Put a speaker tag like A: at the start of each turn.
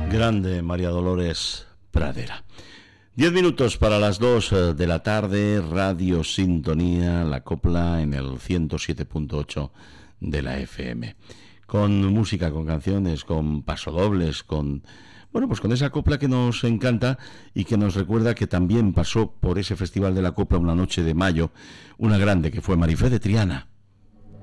A: Grande María Dolores Pradera. 10 minutos para las 2 de la tarde, Radio Sintonía, la copla en el 107.8 de la FM. Con música, con canciones, con pasodobles, con esa copla que nos encanta y que nos recuerda que también pasó por ese Festival de la Copla una noche de mayo, una grande que fue Marifé de Triana.